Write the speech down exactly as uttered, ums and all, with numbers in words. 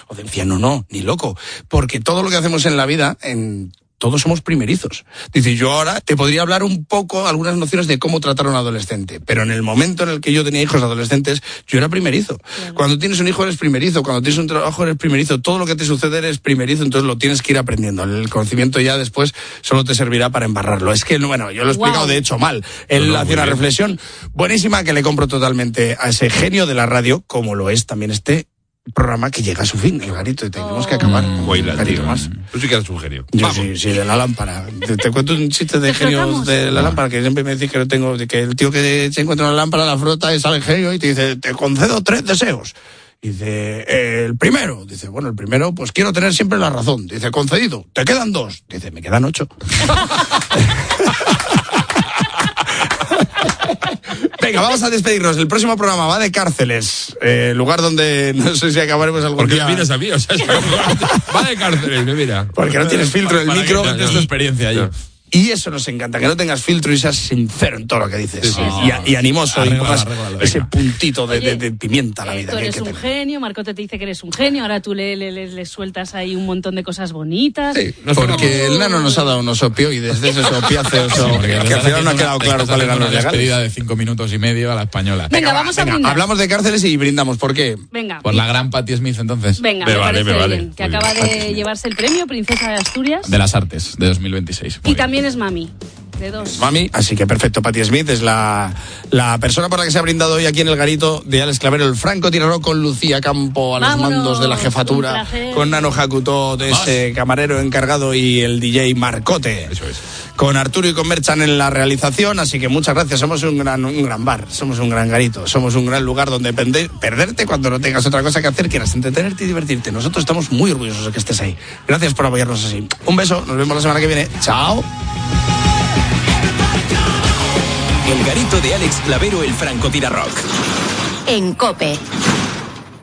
Joder, decía, no, no, ni loco, porque todo lo que hacemos en la vida, en... todos somos primerizos. Dice, yo ahora te podría hablar un poco, algunas nociones de cómo tratar a un adolescente, pero en el momento en el que yo tenía hijos adolescentes, yo era primerizo. Claro. Cuando tienes un hijo eres primerizo, cuando tienes un trabajo eres primerizo, todo lo que te sucede eres primerizo, entonces lo tienes que ir aprendiendo. El conocimiento ya después solo te servirá para embarrarlo. Es que, bueno, yo lo he explicado wow. de hecho mal. Él no, no, hace una bien. reflexión buenísima que le compro totalmente a ese genio de la radio, como lo es también este programa que llega a su fin, el garito, y tenemos que acabar. Mm, Guayla, tío. Más. Tú sí que eres un genio. Yo Vamos. sí, sí, de la lámpara. Te, te cuento un chiste de genios de la lámpara, que siempre me decís que no tengo, que el tío que se encuentra en la lámpara la frota y sale el genio y te dice, te concedo tres deseos. Dice, eh, el primero, dice, bueno, el primero, pues quiero tener siempre la razón. Dice, concedido, te quedan dos. Dice, me quedan ocho. Venga, vamos a despedirnos. El próximo programa va de cárceles, eh, lugar donde no sé si acabaremos algún Porque día. Porque miras a mí, o sea, va de cárceles, me mira. Porque no tienes filtro en el Para micro. Es tu experiencia allí. Y eso nos encanta, que no tengas filtro y seas sincero en todo lo que dices. Sí, sí, sí. Y, y animoso, Arregla, y pongas arregla, ese puntito de, de, de pimienta a la eh, vida. Tú eres un tener. genio, Marcote te dice que eres un genio, ahora tú le, le, le, le sueltas ahí un montón de cosas bonitas. Sí, porque el nano nos ha dado unos opioides de esos opiáceos, sí, que, que al final no ha quedado una, claro cuál eran los legales. Una despedida de cinco minutos y medio a la española. Venga, venga vamos venga, a brindar. Hablamos de cárceles y brindamos, ¿por qué? Venga. Por la gran Patti Smith, entonces. Venga, me, me vale, parece me vale. bien, que Muy acaba bien. de llevarse el premio Princesa de Asturias. De las Artes, de dos mil veintiséis. Y también es mami. De dos. Mami, así que perfecto. Patti Smith es la, la persona por la que se ha brindado hoy aquí en el garito de Alex Clavero, el francotirador, con Lucía Campo a los Vámonos, mandos de la jefatura, con Nano Hakuto de ese camarero encargado y el D J Marcote. Eso es. Con Arturo y con Merchan en la realización, así que muchas gracias. Somos un gran, un gran bar, somos un gran garito, somos un gran lugar donde pender, perderte cuando no tengas otra cosa que hacer, quieras entretenerte y divertirte. Nosotros estamos muy orgullosos de que estés ahí. Gracias por apoyarnos así. Un beso, nos vemos la semana que viene. Chao. El garito de Alex Clavero, el francotirador. En COPE.